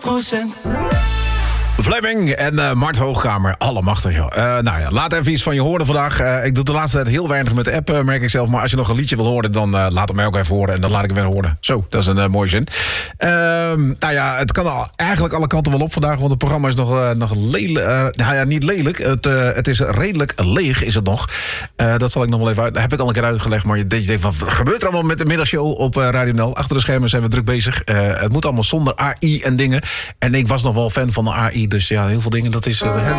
Fleming en Mart Hoogkamer, allemachtig joh. Nou ja, laat even iets van je horen vandaag. Ik doe de laatste tijd heel weinig met de app, merk ik zelf. Maar als je nog een liedje wil horen, dan laat het mij ook even horen. En dan laat ik het weer horen. Zo, dat is een mooie zin. Nou ja, het kan eigenlijk alle kanten wel op vandaag. Want het programma is nog lelijk. Nou ja, niet lelijk. Het is redelijk leeg, is het nog. Dat zal ik nog wel even uit. Dat heb ik al een keer uitgelegd. Maar je denkt van, wat gebeurt er allemaal met de middagshow op Radio NL? Achter de schermen zijn we druk bezig. Het moet allemaal zonder AI en dingen. En ik was nog wel fan van de AI. Dus ja, heel veel dingen, dat is...